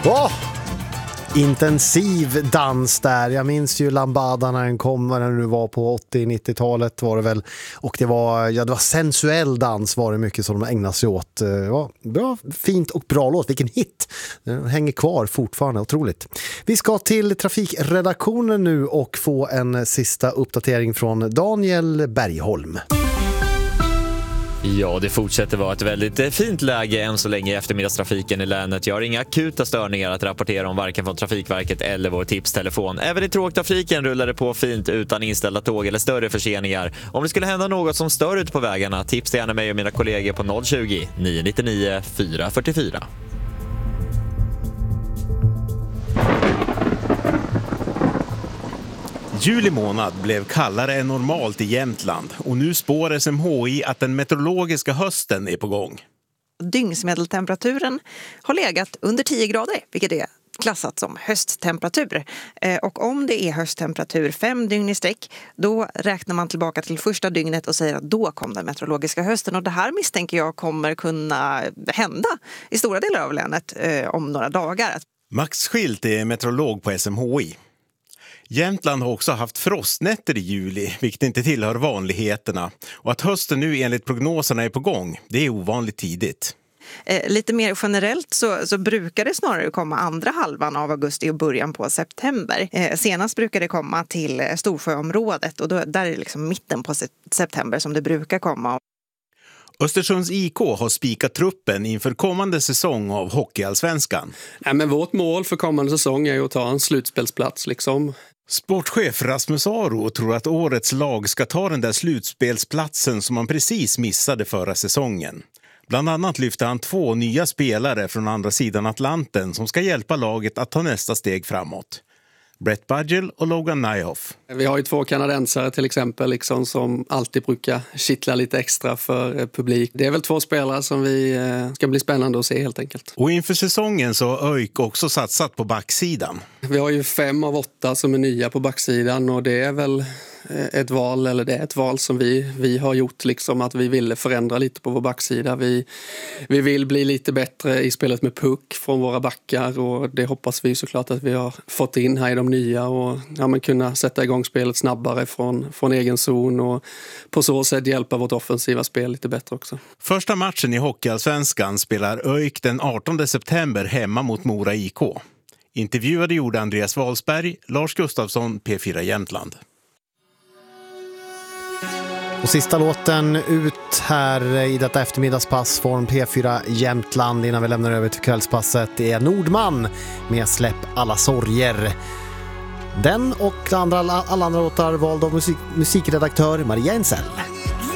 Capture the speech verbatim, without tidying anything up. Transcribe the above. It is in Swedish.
Åh! Intensiv dans där. Jag minns ju Lambada när den kom, när den nu var på åttio-nittiotalet var det väl. Och det var, ja, det var sensuell dans var det mycket som de ägnade sig åt. Ja, bra, fint och bra låt. Vilken hit. Den hänger kvar fortfarande, otroligt. Vi ska till trafikredaktionen nu och få en sista uppdatering från Daniel Bergholm. Ja, det fortsätter vara ett väldigt fint läge än så länge i eftermiddagstrafiken i länet. Jag har inga akuta störningar att rapportera om varken från Trafikverket eller vår tipstelefon. Även i tågtrafiken rullar det på fint utan inställda tåg eller större förseningar. Om det skulle hända något som stör ut på vägarna, tipsa gärna mig och mina kollegor på noll tjugo, nio nittionio, fyra fyrtiofyra. Juli månad blev kallare än normalt i Jämtland och nu spår S M H I att den meteorologiska hösten är på gång. Dygnsmedeltemperaturen har legat under tio grader, vilket är klassat som hösttemperatur. Och om det är hösttemperatur fem dygn i sträck, då räknar man tillbaka till första dygnet och säger att då kom den meteorologiska hösten. Och det här misstänker jag kommer kunna hända i stora delar av länet om några dagar. Max Schilt är meteorolog på S M H I. Jämtland har också haft frostnätter i juli, vilket inte tillhör vanligheterna. Och att hösten nu enligt prognoserna är på gång, det är ovanligt tidigt. Eh, lite mer generellt så, så brukar det snarare komma andra halvan av augusti och början på september. Eh, senast brukar det komma till Storsjöområdet och då, där är det liksom mitten på september som det brukar komma. Östersunds I K har spikat truppen inför kommande säsong av Hockeyallsvenskan. Ja, men vårt mål för kommande säsong är ju att ta en slutspelsplats liksom. Sportchef Rasmus Aro tror att årets lag ska ta den där slutspelsplatsen som man precis missade förra säsongen. Bland annat lyfter han två nya spelare från andra sidan Atlanten som ska hjälpa laget att ta nästa steg framåt. Brett Budgell och Logan Nyhoff. Vi har ju två kanadensare till exempel liksom, som alltid brukar kittla lite extra för eh, publik. Det är väl två spelare som vi eh, ska bli spännande att se helt enkelt. Och inför säsongen så har ÖIK också satsat på backsidan. Vi har ju fem av åtta som är nya på backsidan och det är väl ett val, eller det är ett val som vi, vi har gjort liksom, att vi ville förändra lite på vår backsida. Vi, vi vill bli lite bättre i spelet med puck från våra backar och det hoppas vi såklart att vi har fått in här i de nya och ja, men kunna sätta igång spelet snabbare från, från egen zon och på så sätt hjälpa vårt offensiva spel lite bättre också. Första matchen i Hockeyallsvenskan spelar ÖIK den artonde september hemma mot Mora I K. Intervjuade gjorde Andreas Wahlsberg, Lars Gustafsson, P fyra Jämtland. Och sista låten ut här i detta eftermiddagspass från P fyra Jämtland innan vi lämnar över till kvällspasset, det är Nordman med Släpp alla sorger. Den och andra, alla andra låtar valda av musik, musikredaktör Maria Ensel.